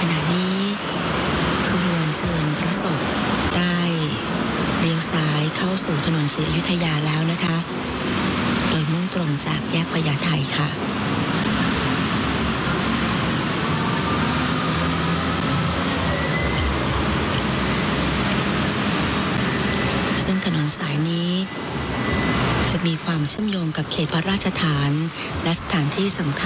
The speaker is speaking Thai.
ณะนี้ขบวนเชิญพระศพได้เลี้ยวซ้ายเข้าสู่ถนนศรีอยุธยาแล้วนะคะโดยมุ่งตรงจากแยกพญาไทค่ะซึ่งถนนสายนี้จะมีความเชื่อมโยงกับเขตพระราชฐานและสถานที่สำคัญ